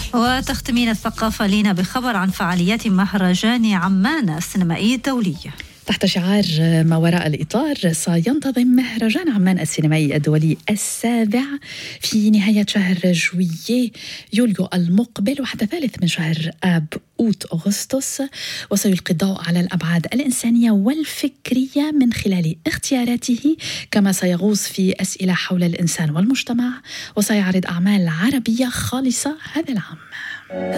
وتختمين الثقافة لنا بخبر عن فعاليات مهرجان عمان السينمائي الدولي. تحت شعار ما وراء الإطار سينتظم مهرجان عمان السينمائي الدولي السابع في نهاية شهر جويلية يوليو المقبل وحتى ثالث من شهر آب أوت أغسطس، وسيلقي الضوء على الأبعاد الإنسانية والفكرية من خلال اختياراته، كما سيغوص في أسئلة حول الإنسان والمجتمع، وسيعرض أعمال عربية خالصة هذا العام.